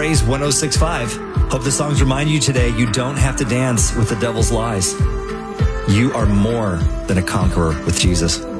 Praise 106.5. Hope the songs remind you today you don't have to dance with the devil's lies. You are more than a conqueror with Jesus.